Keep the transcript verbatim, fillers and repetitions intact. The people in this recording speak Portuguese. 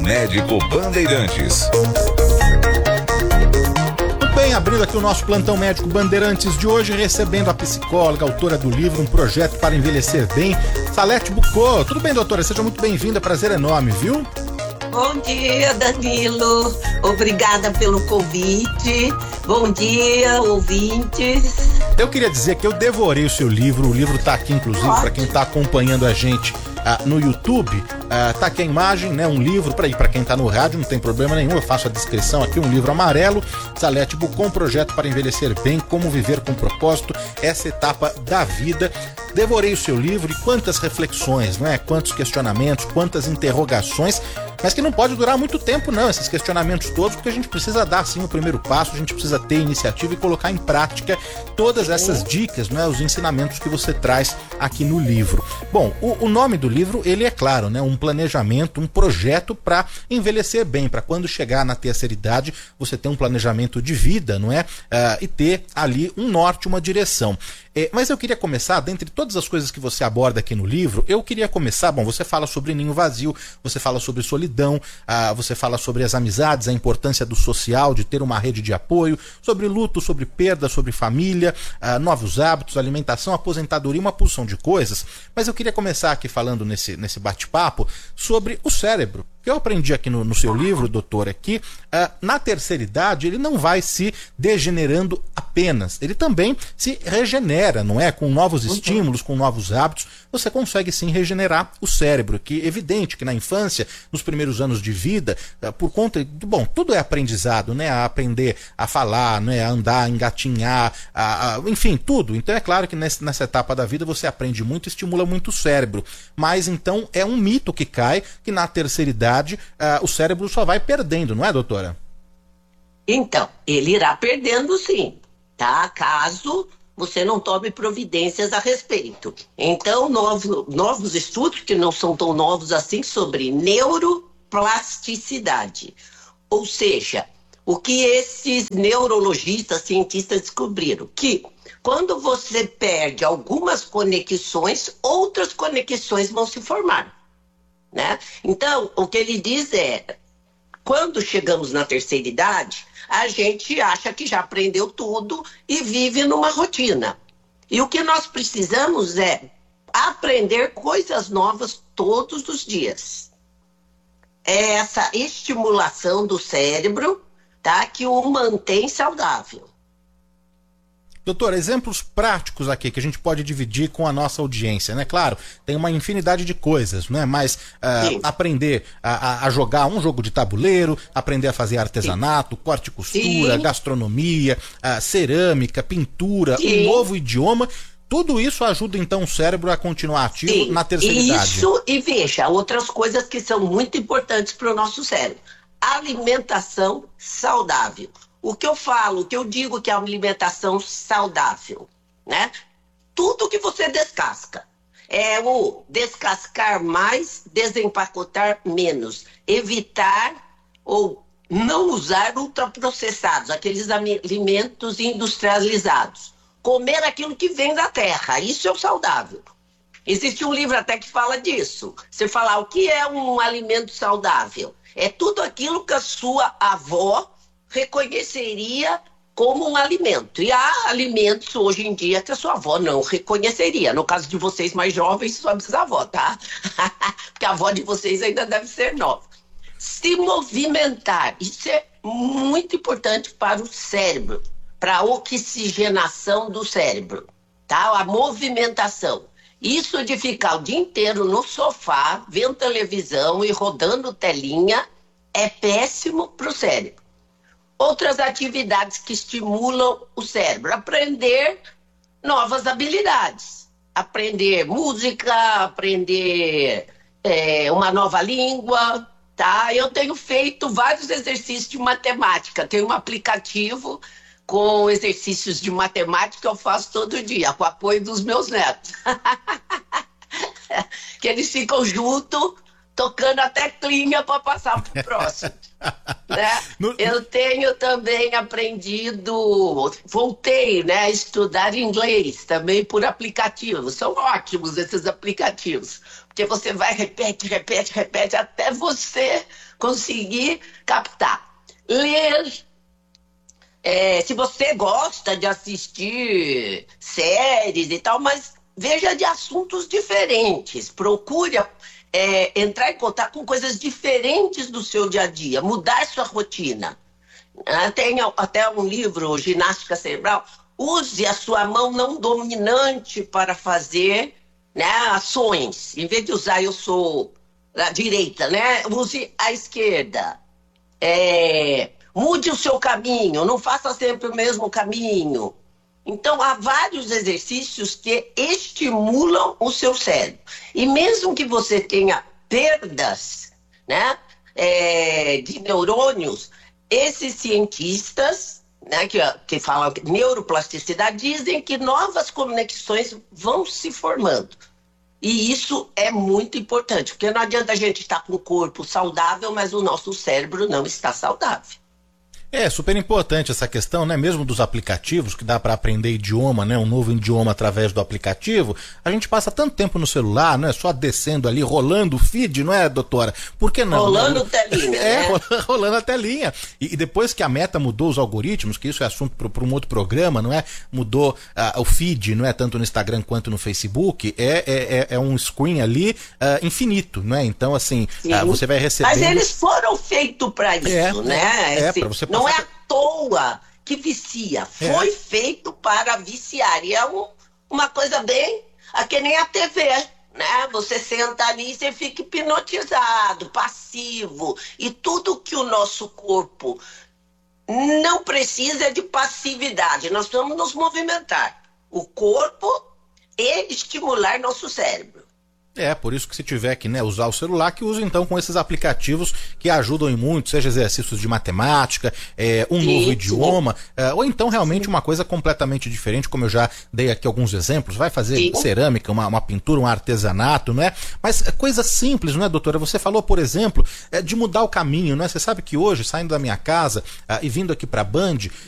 Médico Bandeirantes. Bem, abrindo aqui o nosso Plantão Médico Bandeirantes de hoje, recebendo a psicóloga, autora do livro Um Projeto para Envelhecer Bem, Salete Bucco. Tudo bem, doutora? Seja muito bem-vinda, prazer enorme, viu? Bom dia, Danilo. Obrigada pelo convite. Bom dia, ouvintes. Eu queria dizer que eu devorei o seu livro, o livro está aqui, inclusive, para quem está acompanhando a gente ah, no YouTube. Ah, tá aqui a imagem, né? Um livro, para ir para quem está no rádio, não tem problema nenhum, eu faço a descrição aqui, um livro amarelo, Salete Bucco, Um Projeto para Envelhecer Bem, Como Viver com Propósito, essa etapa da vida. Devorei o seu livro e quantas reflexões, não é? Quantos questionamentos, quantas interrogações, mas que não pode durar muito tempo não, esses questionamentos todos, porque a gente precisa dar sim o primeiro passo, a gente precisa ter iniciativa e colocar em prática todas essas dicas, não é? Os ensinamentos que você traz aqui no livro. Bom, o, o nome do livro, ele é claro, né? Um planejamento, um projeto para envelhecer bem, para quando chegar na terceira idade, você ter um planejamento de vida, não é? Uh, e ter ali um norte, uma direção. É, mas eu queria começar, dentre todas as coisas que você aborda aqui no livro, eu queria começar, bom, você fala sobre ninho vazio, você fala sobre solidão, ah, você fala sobre as amizades, a importância do social, de ter uma rede de apoio, sobre luto, sobre perda, sobre família, ah, novos hábitos, alimentação, aposentadoria, uma porção de coisas, mas eu queria começar aqui falando nesse, nesse bate-papo sobre o cérebro. Que eu aprendi aqui no, no seu livro, doutor, é que uh, na terceira idade ele não vai se degenerando apenas, ele também se regenera, não é? Com novos estímulos, com novos hábitos, você consegue sim regenerar o cérebro, que é evidente que na infância, nos primeiros anos de vida, uh, por conta de, bom, tudo é aprendizado, né? A aprender a falar, né? A andar, a engatinhar, a, a, enfim, tudo. Então é claro que nesse, nessa etapa da vida você aprende muito, estimula muito o cérebro, mas então é um mito que cai, que na terceira idade Uh, o cérebro só vai perdendo, não é, doutora? Então, ele irá perdendo sim, tá? Caso você não tome providências a respeito. Então, novos, novos estudos, que não são tão novos assim, sobre neuroplasticidade. Ou seja, o que esses neurologistas, cientistas descobriram? Que quando você perde algumas conexões, outras conexões vão se formar. Né? Então, o que ele diz é, quando chegamos na terceira idade, a gente acha que já aprendeu tudo e vive numa rotina. E o que nós precisamos é aprender coisas novas todos os dias. É essa estimulação do cérebro, tá, que o mantém saudável. Doutor, exemplos práticos aqui que a gente pode dividir com a nossa audiência, né? Claro, tem uma infinidade de coisas, né? Mas uh, aprender a, a jogar um jogo de tabuleiro, aprender a fazer artesanato, Sim. corte e costura, Sim. gastronomia, uh, cerâmica, pintura, Sim. um novo idioma, tudo isso ajuda então o cérebro a continuar ativo Sim. na terceira isso, idade. Isso, e veja, outras coisas que são muito importantes para o nosso cérebro. Alimentação saudável. O que eu falo, o que eu digo que é uma alimentação saudável, né? Tudo que você descasca. É o descascar mais, desempacotar menos. Evitar ou não usar ultraprocessados, aqueles alimentos industrializados. Comer aquilo que vem da terra, isso é o saudável. Existe um livro até que fala disso. Você fala, o que é um alimento saudável? É tudo aquilo que a sua avó reconheceria como um alimento. E há alimentos hoje em dia que a sua avó não reconheceria. No caso de vocês mais jovens, sua bisavó, tá? Porque a avó de vocês ainda deve ser nova. Se movimentar, isso é muito importante para o cérebro, para a oxigenação do cérebro, tá? A movimentação. Isso de ficar o dia inteiro no sofá, vendo televisão e rodando telinha, é péssimo para o cérebro. Outras atividades que estimulam o cérebro. Aprender novas habilidades. Aprender música, aprender é, uma nova língua, tá? Eu tenho feito vários exercícios de matemática. Tenho um aplicativo com exercícios de matemática que eu faço todo dia, com o apoio dos meus netos. Que eles ficam juntos, tocando a teclinha para passar para o próximo. Né? No... Eu tenho também aprendido, voltei, né, a estudar inglês também por aplicativos. São ótimos esses aplicativos, Porque você vai, repete, repete, repete, até você conseguir captar. Ler. É, se você gosta de assistir séries e tal, mas veja de assuntos diferentes. Procure é, entrar em contato com coisas diferentes do seu dia a dia, mudar sua rotina. Tem até um livro, Ginástica Cerebral. Use a sua mão não dominante para fazer, né, ações. Em vez de usar eu sou da direita, né? Use a esquerda. É... Mude o seu caminho, não faça sempre o mesmo caminho. Então, há vários exercícios que estimulam o seu cérebro. E mesmo que você tenha perdas, né, é, de neurônios, esses cientistas, né, que, que falam neuroplasticidade, dizem que novas conexões vão se formando. E isso é muito importante, porque não adianta a gente estar com o corpo saudável, mas o nosso cérebro não está saudável. É super importante essa questão, né? Mesmo dos aplicativos, que dá para aprender idioma, né? Um novo idioma através do aplicativo. A gente passa tanto tempo no celular, não é? Só descendo ali, rolando o feed, não é, doutora? Por que não? Rolando a telinha, É, né? rolando a telinha. E, e depois que a Meta mudou os algoritmos, que isso é assunto para um outro programa, não é? Mudou uh, o feed, não é? Tanto no Instagram quanto no Facebook. É, é, é um screen ali uh, infinito, não é? Então, assim, uh, você vai receber. Mas eles foram feitos para isso, é, né? É, assim, para você não é à toa que vicia. Foi é. feito para viciar. E é um, uma coisa bem... É que nem a T V, né? Você senta ali e você fica hipnotizado, passivo. E tudo que o nosso corpo não precisa é de passividade. Nós vamos nos movimentar. O corpo e estimular nosso cérebro. É, por isso que se tiver que, né, usar o celular, que use então com esses aplicativos que ajudam em muito, seja exercícios de matemática, é, um sim, novo sim. idioma, é, ou então realmente sim. uma coisa completamente diferente, como eu já dei aqui alguns exemplos, vai fazer sim. cerâmica, uma, uma pintura, um artesanato, não é? Mas é, coisas simples, não é, doutora? Você falou, por exemplo, é, de mudar o caminho, não é? Você sabe que hoje, saindo da minha casa ah, e vindo aqui pra Band,